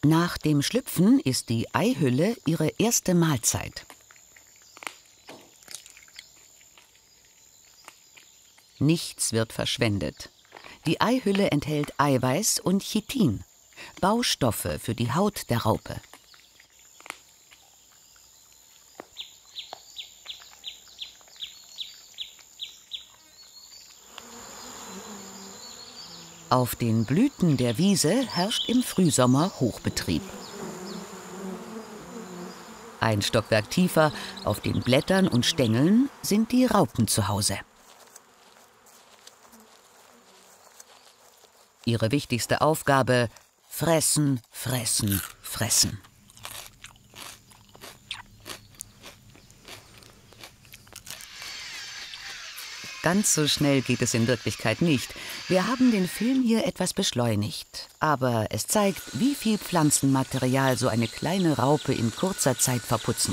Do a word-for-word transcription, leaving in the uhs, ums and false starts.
Nach dem Schlüpfen ist die Eihülle ihre erste Mahlzeit. Nichts wird verschwendet. Die Eihülle enthält Eiweiß und Chitin, Baustoffe für die Haut der Raupe. Auf den Blüten der Wiese herrscht im Frühsommer Hochbetrieb. Ein Stockwerk tiefer, auf den Blättern und Stängeln, sind die Raupen zu Hause. Ihre wichtigste Aufgabe: fressen, fressen, fressen. Ganz so schnell geht es in Wirklichkeit nicht. Wir haben den Film hier etwas beschleunigt. Aber es zeigt, wie viel Pflanzenmaterial so eine kleine Raupe in kurzer Zeit verputzen